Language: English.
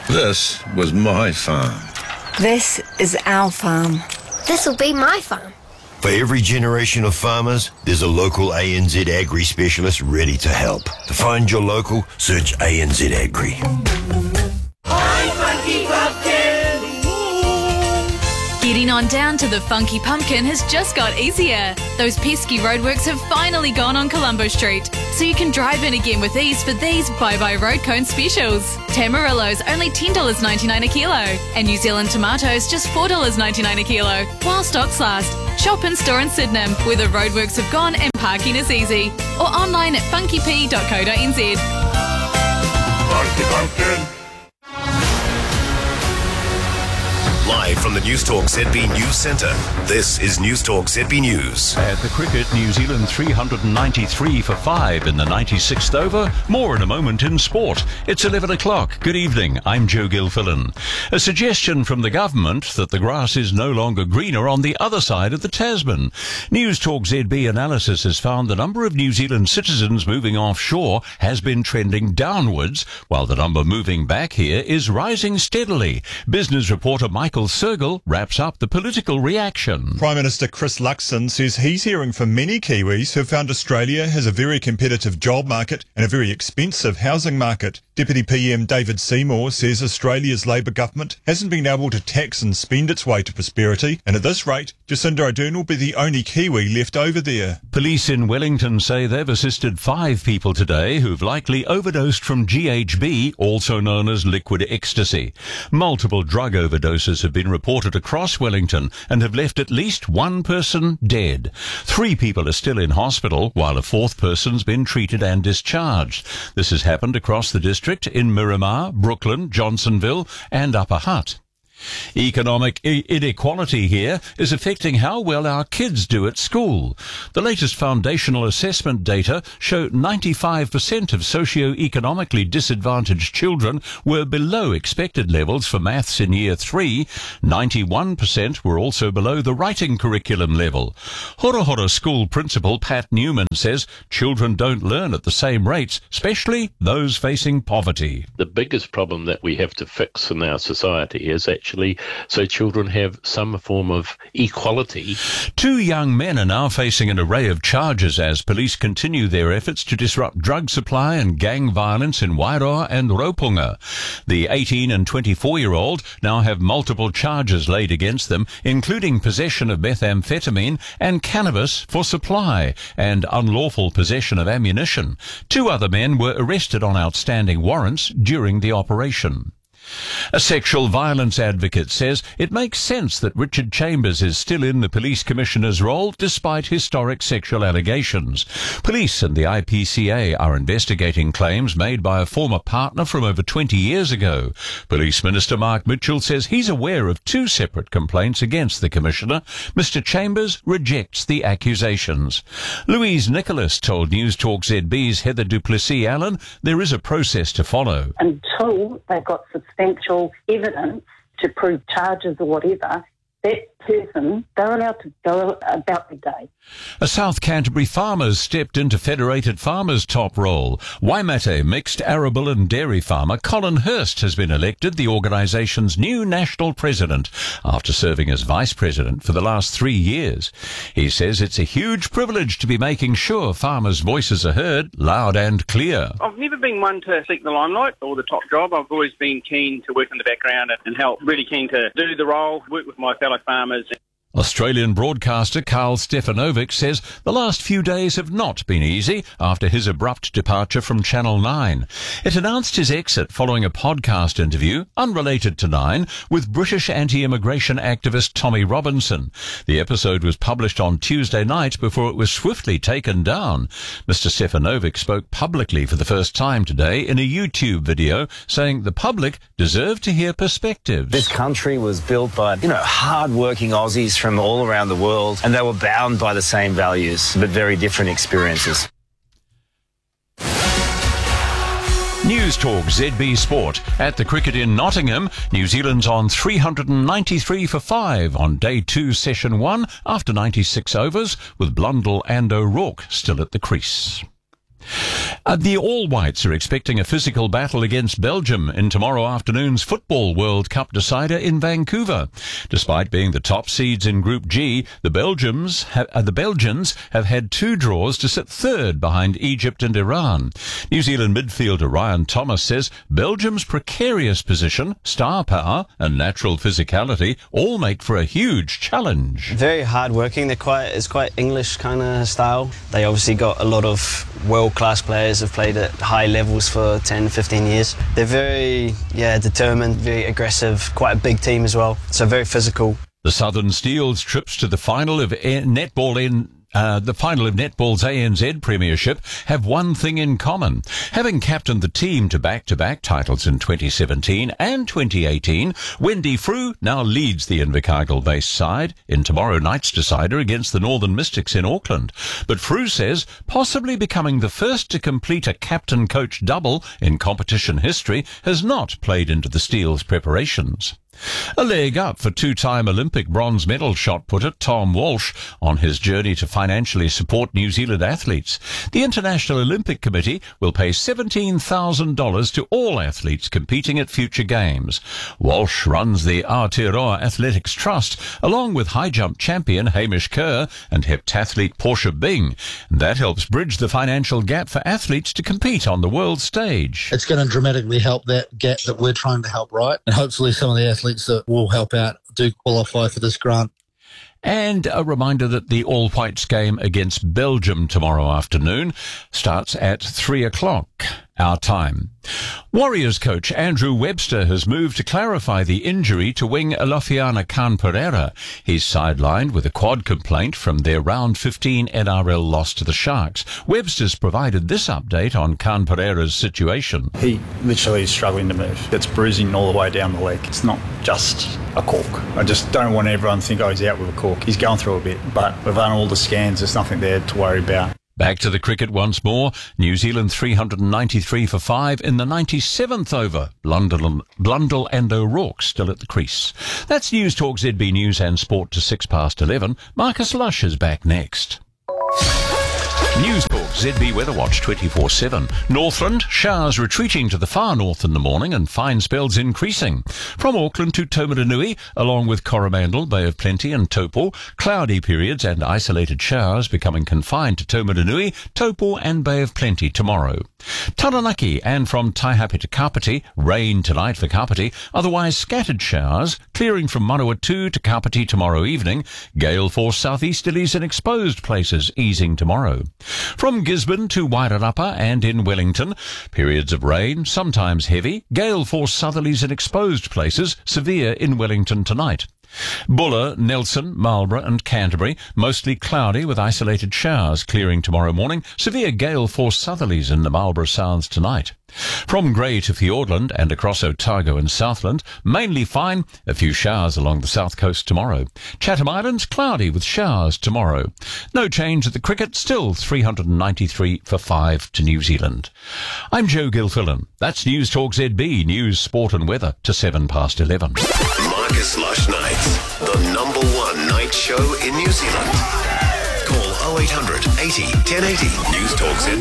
This was my farm. This is our farm. This'll be my farm. For every generation of farmers, there's a local ANZ Agri specialist ready to help. To find your local, search ANZ Agri. Hi, Funky Pumpkin! Getting on down to the Funky Pumpkin has just got easier. Those pesky roadworks have finally gone on Colombo Street, so you can drive in again with ease for these Bye-Bye Road Cone specials. Tamarillos only $10.99 a kilo, and New Zealand tomatoes just $4.99 a kilo, while stocks last. Shop in store in Sydenham, where the roadworks have gone and parking is easy, or online at funkyp.co.nz. Funky Pumpkin! Live from the Newstalk ZB News Centre, this is Newstalk ZB News. At the cricket, New Zealand 393 for 5 in the 96th over. More in a moment in sport. It's 11 o'clock. Good evening. I'm Joe Gilfillan. A suggestion from the government that the grass is no longer greener on the other side of the Tasman. Newstalk ZB analysis has found the number of New Zealand citizens moving offshore has been trending downwards, while the number moving back here is rising steadily. Business reporter Michael Sergel wraps up the political reaction. Prime Minister Chris Luxon says he's hearing from many Kiwis who found Australia has a very competitive job market and a very expensive housing market. Deputy PM David Seymour says Australia's Labor government hasn't been able to tax and spend its way to prosperity, and at this rate, Jacinda Ardern will be the only Kiwi left over there. Police in Wellington say they've assisted 5 people today who've likely overdosed from GHB, also known as liquid ecstasy. Multiple drug overdoses have been reported across Wellington and have left at least 1 person dead. 3 people are still in hospital, while a 4th person's been treated and discharged. This has happened across the district in Miramar, Brooklyn, Johnsonville and Upper Hutt. Economic inequality here is affecting how well our kids do at school. The latest foundational assessment data show 95% of socio-economically disadvantaged children were below expected levels for maths in Year 3. 91% were also below the writing curriculum level. Horohoro School Principal Pat Newman says children don't learn at the same rates, especially those facing poverty. The biggest problem that we have to fix in our society is actually so children have some form of equality. 2 young men are now facing an array of charges as police continue their efforts to disrupt drug supply and gang violence in Wairoa and Ropunga. The 18 and 24-year-old now have multiple charges laid against them, including possession of methamphetamine and cannabis for supply and unlawful possession of ammunition. 2 other men were arrested on outstanding warrants during the operation. A sexual violence advocate says it makes sense that Richard Chambers is still in the police commissioner's role despite historic sexual allegations. Police and the IPCA are investigating claims made by a former partner from over 20 years ago. Police Minister Mark Mitchell says he's aware of 2 separate complaints against the commissioner. Mr Chambers rejects the accusations. Louise Nicholas told Newstalk ZB's Heather Duplessis-Allen there is a process to follow. Until they've got substantial evidence to prove charges or whatever, that person, they're allowed to go about their day. A South Canterbury farmer's stepped into Federated Farmers' top role. Waimate mixed arable and dairy farmer Colin Hurst has been elected the organisation's new national president after serving as vice president for the last 3 years. He says it's a huge privilege to be making sure farmers' voices are heard loud and clear. I've never been one to seek the limelight or the top job. I've always been keen to work in the background and help, really keen to do the role, work with my fellow farmers. Australian broadcaster Carl Stefanovic says the last few days have not been easy after his abrupt departure from Channel 9. It announced his exit following a podcast interview, unrelated to 9, with British anti-immigration activist Tommy Robinson. The episode was published on Tuesday night before it was swiftly taken down. Mr Stefanovic spoke publicly for the first time today in a YouTube video, saying the public deserve to hear perspectives. This country was built by, hard-working Aussies from all around the world, and they were bound by the same values, but very different experiences. Newstalk ZB Sport. At the cricket in Nottingham, New Zealand's on 393 for 5 on Day 2, Session 1, after 96 overs, with Blundell and O'Rourke still at the crease. The All Whites are expecting a physical battle against Belgium in tomorrow afternoon's Football World Cup decider in Vancouver. Despite being the top seeds in Group G, the Belgians have had 2 draws to sit third behind Egypt and Iran. New Zealand midfielder Ryan Thomas says Belgium's precarious position, star power and natural physicality all make for a huge challenge. Very hard working. It's quite English kind of style. They obviously got a lot of world-class players have played at high levels for 10, 15 years. They're very, determined, very aggressive, quite a big team as well, so very physical. The Southern Steel's trips to the final of netball's ANZ Premiership have one thing in common. Having captained the team to back-to-back titles in 2017 and 2018, Wendy Frew now leads the Invercargill-based side in tomorrow night's decider against the Northern Mystics in Auckland. But Frew says possibly becoming the first to complete a captain-coach double in competition history has not played into the Steel's preparations. A leg up for 2-time Olympic bronze medal shot putter Tom Walsh on his journey to financially support New Zealand athletes. The International Olympic Committee will pay $17,000 to all athletes competing at future games. Walsh runs the Aotearoa Athletics Trust along with high jump champion Hamish Kerr and heptathlete Portia Bing. That helps bridge the financial gap for athletes to compete on the world stage. It's going to dramatically help that gap that we're trying to help right, and hopefully some of the athletes that will help out do qualify for this grant. And a reminder that the All Whites game against Belgium tomorrow afternoon starts at 3 o'clock our time. Warriors coach Andrew Webster has moved to clarify the injury to wing Alofiana Khan-Pereira. He's sidelined with a quad complaint from their round 15 NRL loss to the Sharks. Webster's provided this update on Khan-Pereira's situation. He literally is struggling to move. It's bruising all the way down the leg. It's not just a cork. I just don't want everyone to think, he's out with a cork. He's going through a bit, but we've done all the scans. There's nothing there to worry about. Back to the cricket once more. New Zealand 393 for 5 in the 97th over. Blundell and O'Rourke still at the crease. That's News Talk ZB News and Sport to 11:06. Marcus Lush is back next. News Talk ZB Weather Watch 24/7. Northland, showers retreating to the far north in the morning and fine spells increasing. From Auckland to Taumarunui, along with Coromandel, Bay of Plenty and Taupo, cloudy periods and isolated showers becoming confined to Taumarunui, Taupo and Bay of Plenty tomorrow. Taranaki and from Taihape to Kapiti, rain tonight for Kapiti, otherwise scattered showers, clearing from Manawatu to Kapiti tomorrow evening, gale force southeasterlies in exposed places easing tomorrow. From Gisborne to Wairarapa and in Wellington, periods of rain, sometimes heavy, gale force southerlies in exposed places, severe in Wellington tonight. Buller, Nelson, Marlborough and Canterbury, mostly cloudy with isolated showers, clearing tomorrow morning, severe gale force southerlies in the Marlborough Sounds tonight. From Grey to Fiordland and across Otago and Southland, mainly fine, a few showers along the south coast tomorrow. Chatham Islands, cloudy with showers tomorrow. No change at the cricket, still 393 for 5 to New Zealand. I'm Joe Gilfillan. That's News Talk ZB, news, sport and weather to 11:11. Marcus Lush Nights, the #1 night show in New Zealand. Call 0800 80 1080. News Talk ZB.